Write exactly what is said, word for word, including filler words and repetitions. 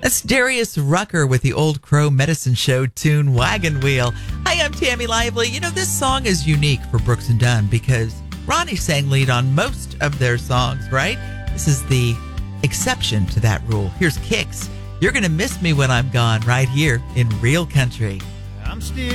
That's Darius Rucker with the Old Crow Medicine Show tune Wagon Wheel. Hi, I'm Tammy Lively. You know, this song is unique for Brooks and Dunn because Ronnie sang lead on most of their songs, right? This is the exception to that rule. Here's Kix. You're going to miss me when I'm gone right here in Real Country. I'm still